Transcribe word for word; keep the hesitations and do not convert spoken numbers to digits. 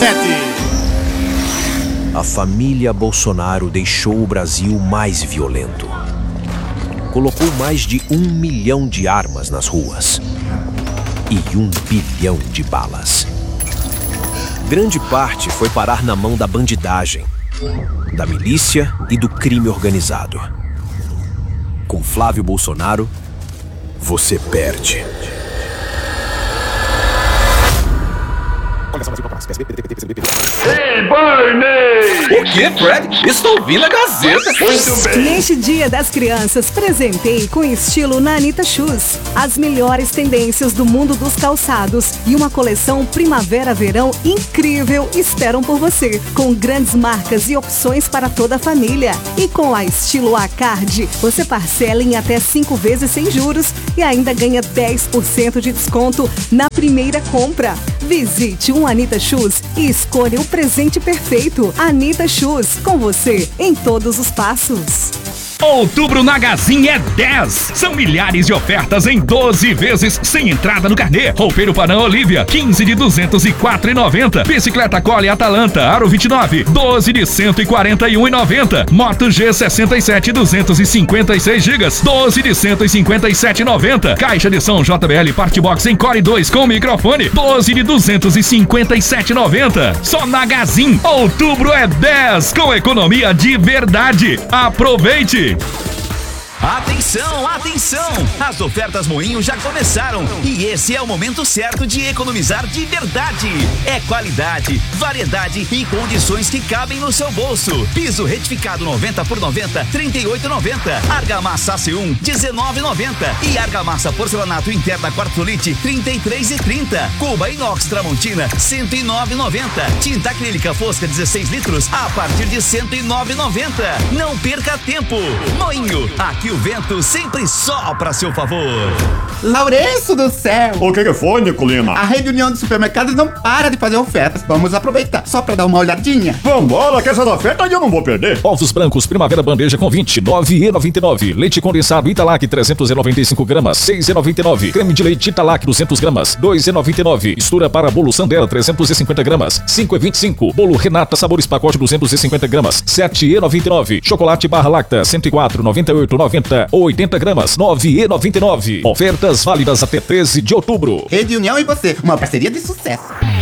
sete. A família Bolsonaro deixou o Brasil mais violento. Colocou mais de um milhão de armas nas ruas e um bilhão de balas. Grande parte foi parar na mão da bandidagem, da milícia e do crime organizado. Com Flávio Bolsonaro, você perde. Ei, Barney! O que, Fred? Estou ouvindo a Gazeta. Muito bem. Neste Dia das Crianças, presentei com estilo na Anitta Shoes as melhores tendências do mundo dos calçados e uma coleção primavera-verão incrível esperam por você, com grandes marcas e opções para toda a família. E com a Estilo A-Card, você parcela em até cinco vezes sem juros e ainda ganha dez por cento de desconto na primeira compra. Visite um Anitta Shoes e escolha o presente perfeito. Anitta Shoes, com você em todos os passos. Outubro na Gazin é dez. São milhares de ofertas em doze vezes sem entrada no carnê. Roupeiro Panam Olivia, quinze de duzentos e quatro reais e noventa centavos. Bicicleta Cole Atalanta, Aro vinte e nove, doze de cento e quarenta e um reais e noventa centavos. Moto G sessenta e sete, duzentos e cinquenta e seis gigas, doze de cento e cinquenta e sete reais e noventa centavos. Caixa de som J B L Partbox em Core dois com microfone, doze de duzentos e cinquenta e sete reais e noventa centavos. Só na Gazin, outubro é dez, com economia de verdade. Aproveite! Atenção, atenção! As ofertas Moinho já começaram e esse é o momento certo de economizar de verdade. É qualidade, variedade e condições que cabem no seu bolso. Piso retificado noventa por noventa, trinta e oito reais e noventa centavos. Argamassa A C um, dezenove reais e noventa centavos. E argamassa porcelanato interna quartzolite, trinta e três reais e trinta centavos. Cuba inox Tramontina, cento e nove reais e noventa centavos. Tinta acrílica Fosca dezesseis litros a partir de cento e nove reais e noventa centavos. Não perca tempo. Moinho, aqui o vento sempre sopra a seu favor. Lourenço do céu! O que que foi, Nicolina? A Rede União de Supermercados não para de fazer ofertas. Vamos aproveitar, só pra dar uma olhadinha. Vambora, que essa oferta eu não vou perder. Ovos brancos Primavera Bandeja com vinte, nove reais e noventa e nove centavos. Leite condensado Italac trezentos e noventa e cinco gramas, seis reais e noventa e nove centavos. Creme de leite Italac duzentos gramas, dois reais e noventa e nove centavos. Mistura para bolo Sandera trezentos e cinquenta gramas, cinco reais e vinte e cinco centavos. Bolo Renata Sabores pacote duzentos e cinquenta gramas, sete reais e noventa e nove centavos. Chocolate Barra Lacta cento e quatro, noventa e oito, noventa ou oitenta gramas, nove reais e noventa e nove centavos. Ofertas válidas até treze de outubro. Rede União e você, uma parceria de sucesso.